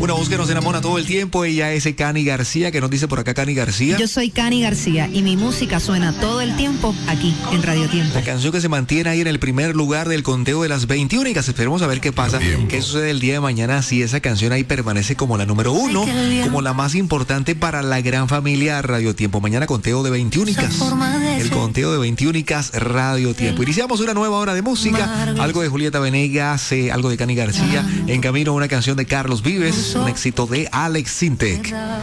Una voz que nos enamora todo el tiempo. Ella es Cani García, que nos dice por acá Cani García. Yo soy Cani García y mi música suena todo el tiempo aquí en Radio Tiempo. La canción que se mantiene ahí en el primer lugar del conteo de las 20 únicas. Esperemos a ver qué pasa, qué sucede el día de mañana si esa canción ahí permanece como la número 1, como la más importante para la gran familia Radio Tiempo. Mañana conteo de 20 únicas. El conteo de 20 únicas Radio Tiempo. Iniciamos una nueva hora de música. Algo de Julieta Venegas, algo de Cani García. En camino una canción de Carlos Vives, un éxito de Alex Sintek.